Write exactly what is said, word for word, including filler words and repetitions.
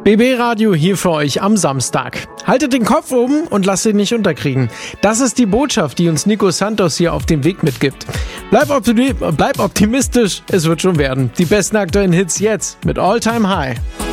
B B Radio hier für euch am Samstag. Haltet den Kopf oben und lasst ihn nicht unterkriegen. Das ist die Botschaft, die uns Nico Santos hier auf den Weg mitgibt. Bleib, optimi- bleib optimistisch, es wird schon werden. Die besten aktuellen Hits jetzt mit All Time High.